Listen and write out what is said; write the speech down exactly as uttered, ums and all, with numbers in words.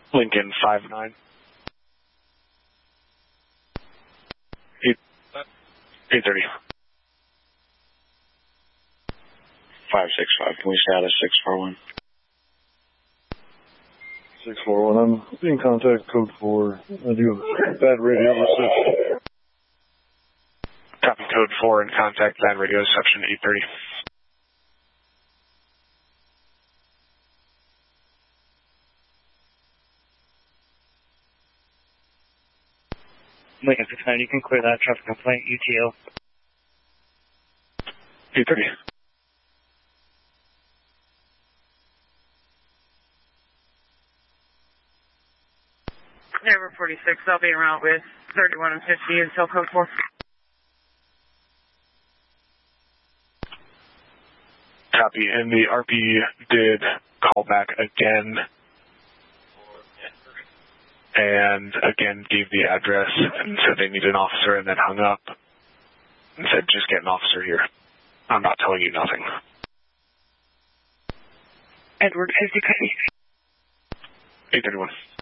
Lincoln five nine. eight thirty. five six five, can we stay out of six four one? six four one, I'm in contact code four. I do have bad radio reception. Copy code four in contact, bad radio reception, eight thirty. Lincoln six nine, you can clear that traffic complaint, U T O. eight thirty. Number forty-six, I'll be around with thirty-one and fifty until code four. Copy, and the R P did call back again, and again gave the address and said they need an officer, and then hung up and said, just get an officer here. I'm not telling you nothing. Edward fifty, copy. eight thirty-one.